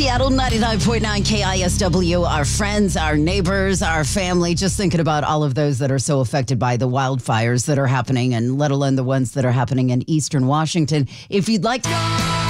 Seattle 99.9 KISW, our friends, our neighbors, our family, just thinking about all of those that are so affected by the wildfires that are happening, and let alone the ones that are happening in eastern Washington. If you'd like